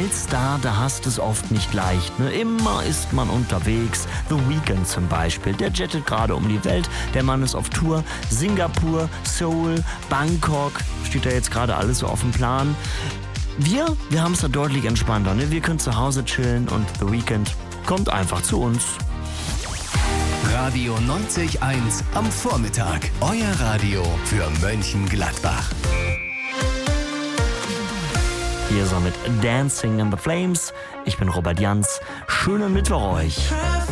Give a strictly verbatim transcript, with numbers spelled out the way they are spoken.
Weltstar, da hast es oft nicht leicht. Ne? Immer ist man unterwegs. The Weeknd zum Beispiel, der jettet gerade um die Welt. Der Mann ist auf Tour. Singapur, Seoul, Bangkok, steht da jetzt gerade alles so auf dem Plan. Wir, wir haben es da deutlich entspannter. Ne? Wir können zu Hause chillen und The Weeknd kommt einfach zu uns. Radio neunzig Komma eins am Vormittag. Euer Radio für Mönchengladbach. Hier ist er mit Dancing in the Flames. Ich bin Robert Jans. Schönen Mittwoch euch.